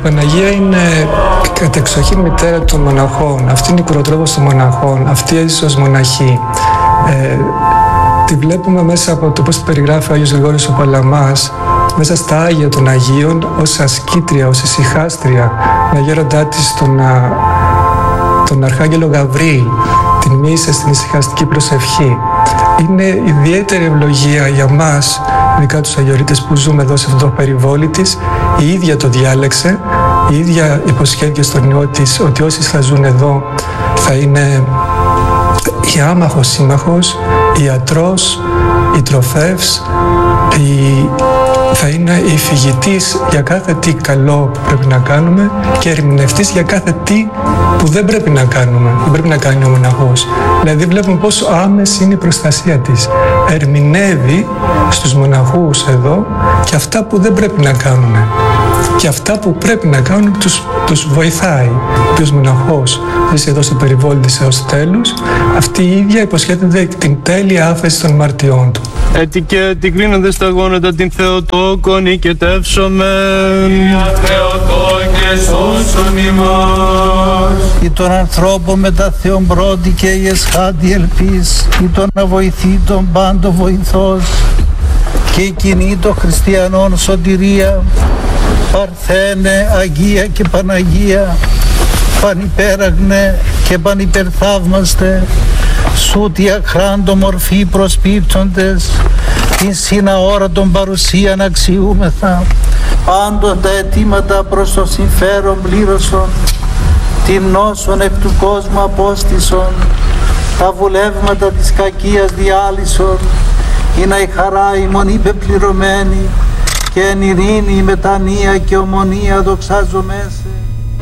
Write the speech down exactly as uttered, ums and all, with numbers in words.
Παναγία είναι η κατεξοχήν μητέρα των μοναχών. Αυτή είναι η κουροτρόπος των μοναχών. Αυτή έζησε ως μοναχή. Ε, τη βλέπουμε μέσα από το πώς τη περιγράφει ο Άγιος Γρηγόριος ο Παλαμάς, μέσα στα Άγια των Αγίων, ως ασκήτρια, ως ησυχάστρια, να γέροντά της τον, τον Αρχάγγελο Γαβρίλ, την μοίησε στην ησυχαστική προσευχή. Είναι ιδιαίτερη ευλογία για μας, ειδικά τους Αγιορείτες που ζούμε εδώ σε αυτό το περιβόλι της. Η ίδια το διάλεξε, η ίδια υποσχέθηκε στον Υιό της ότι όσοι θα ζουν εδώ θα είναι η άμαχος σύμμαχος, η ιατρός, η τροφεύς, η... θα είναι η φυγητής για κάθε τι καλό που πρέπει να κάνουμε και ερμηνευτής για κάθε τι που δεν πρέπει να κάνουμε, δεν πρέπει να κάνει ο μοναχός. Δηλαδή βλέπουμε πόσο άμεση είναι η προστασία της. Ερμηνεύει στους μοναχούς εδώ και αυτά που δεν πρέπει να κάνουν. Και αυτά που πρέπει να κάνουν τους, τους βοηθάει. Ο οποίος μοναχός ζήσει εδώ στο περιβόλι της έως τέλους, αυτή η ίδια υποσχέται την τέλεια άφεση των μαρτιών του. Έτσι και την κρίνονται στα γόνατα την Θεοτόκο νικητεύσομεν. Θεοτό και σώσον ημάς. Ή τον ανθρώπο με τα Θεόν πρώτη και η εσχάτη ελπίς, ή τον αβοηθεί τον πάντο βοηθός, και η κοινή των χριστιανών σωτηρία, Παρθένε, Αγία και Παναγία, πανυπέραγνε και πανυπερθαύμαστε, σούτι αχράντο μορφή προσπίπτοντες, την συναόρατον παρουσίαν αξιούμεθα, πάντων τα αιτήματα προς το συμφέρον πλήρωσον, την νόσον εκ του κόσμου απόστησον, τα βουλεύματα της κακίας διάλυσον, ή να η χαρά ημών υπεπληρωμένη, και εν ειρήνη, μετανία και ομονία δοξάζομέσαι.